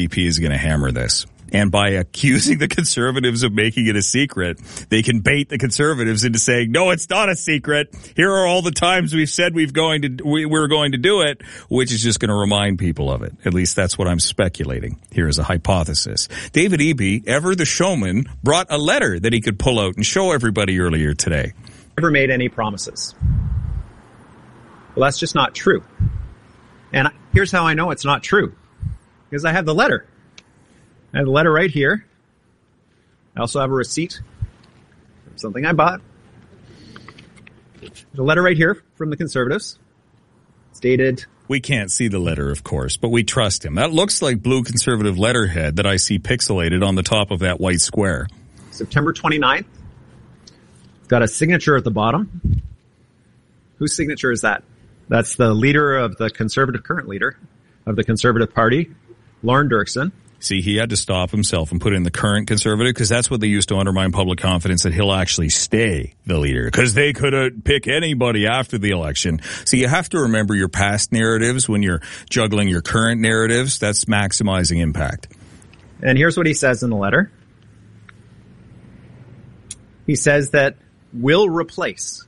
NDP is going to hammer this. And by accusing the Conservatives of making it a secret, they can bait the Conservatives into saying, no, it's not a secret. Here are all the times we've said we're going to do it, which is just going to remind people of it. At least that's what I'm speculating. Here's a hypothesis. David Eby, ever the showman, brought a letter that he could pull out and show everybody earlier today. Never made any promises. Well, that's just not true. And here's how I know it's not true. Because I have the letter. I have the letter right here. I also have a receipt from something I bought. There's a letter right here from the Conservatives. It's dated... We can't see the letter, of course, but we trust him. That looks like blue Conservative letterhead that I see pixelated on the top of that white square. September 29th. It's got a signature at the bottom. Whose signature is that? That's the leader of the Conservative, current leader of the Conservative Party, Lorne Dirksen. See, he had to stop himself and put in the current Conservative because that's what they used to undermine public confidence that he'll actually stay the leader because they could pick anybody after the election. So you have to remember your past narratives when you're juggling your current narratives. That's maximizing impact. And here's what he says in the letter. He says that we will replace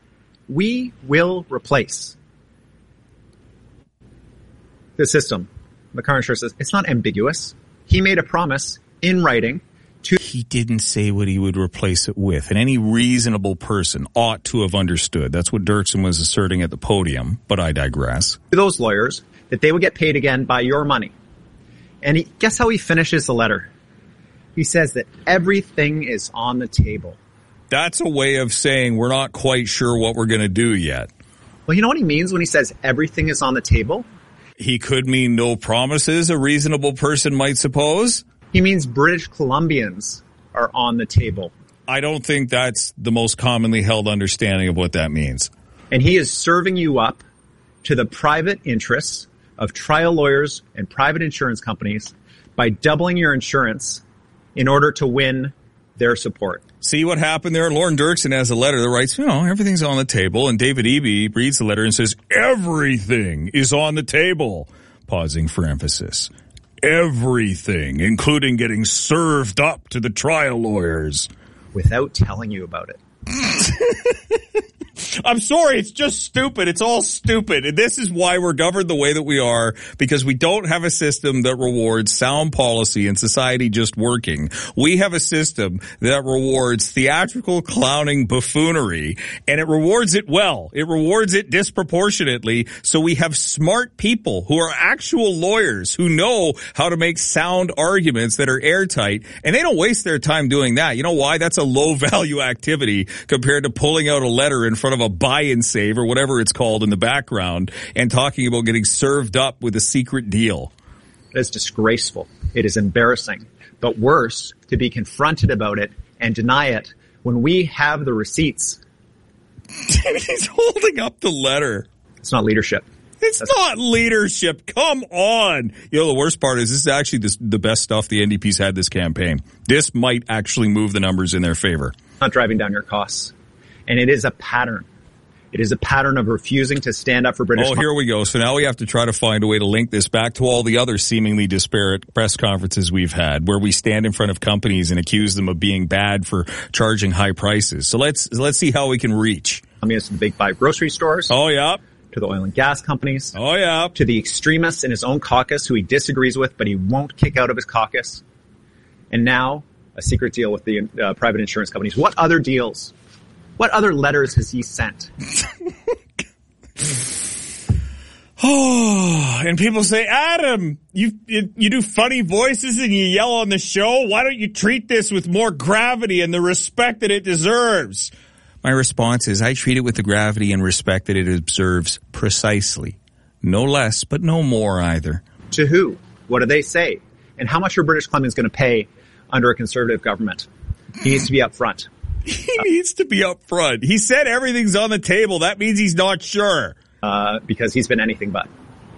the system. The current insurance says it's not ambiguous. He made a promise in writing to... He didn't say what he would replace it with, and any reasonable person ought to have understood. That's what Dirksen was asserting at the podium, but I digress. To those lawyers, that they would get paid again by your money. And guess how he finishes the letter? He says that everything is on the table. That's a way of saying we're not quite sure what we're going to do yet. Well, you know what he means when he says everything is on the table? He could mean no promises, a reasonable person might suppose. He means British Columbians are on the table. I don't think that's the most commonly held understanding of what that means. And he is serving you up to the private interests of trial lawyers and private insurance companies by doubling your insurance in order to win their support. See what happened there? Lorne Dirksen has a letter that writes, everything's on the table. And David Eby reads the letter and says, everything is on the table. Pausing for emphasis. Everything, including getting served up to the trial lawyers. Without telling you about it. I'm sorry, it's just stupid. It's all stupid. And this is why we're governed the way that we are, because we don't have a system that rewards sound policy and society just working. We have a system that rewards theatrical clowning buffoonery, and it rewards it well. It rewards it disproportionately. So we have smart people who are actual lawyers who know how to make sound arguments that are airtight, and they don't waste their time doing that. You know why? That's a low value activity compared to pulling out a letter in front of a buy and save or whatever it's called in the background and talking about getting served up with a secret deal. It's disgraceful. It is embarrassing. But worse, to be confronted about it and deny it when we have the receipts. He's holding up the letter. It's not leadership. It's not leadership. Come on. The worst part is this is actually the best stuff the NDP's had this campaign. This might actually move the numbers in their favor. Not driving down your costs. And it is a pattern. It is a pattern of refusing to stand up for British... Oh, here we go. So now we have to try to find a way to link this back to all the other seemingly disparate press conferences we've had where we stand in front of companies and accuse them of being bad for charging high prices. So let's see how we can reach. I mean, it's the big five grocery stores. Oh, yeah. To the oil and gas companies. Oh, yeah. To the extremists in his own caucus who he disagrees with, but he won't kick out of his caucus. And now a secret deal with the private insurance companies. What other deals? What other letters has he sent? Oh, and people say, Adam, you do funny voices and you yell on the show. Why don't you treat this with more gravity and the respect that it deserves? My response is I treat it with the gravity and respect that it deserves precisely. No less, but no more either. To who? What do they say? And how much are British Columbians going to pay under a Conservative government? He needs to be up front. He needs to be up front. He said everything's on the table. That means he's not sure. Because he's been anything but.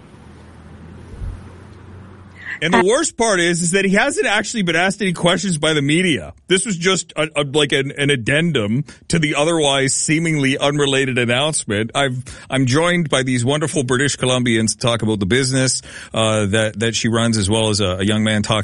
And the worst part is that he hasn't actually been asked any questions by the media. This was just an addendum to the otherwise seemingly unrelated announcement. I'm joined by these wonderful British Columbians to talk about the business that she runs, as well as a young man talking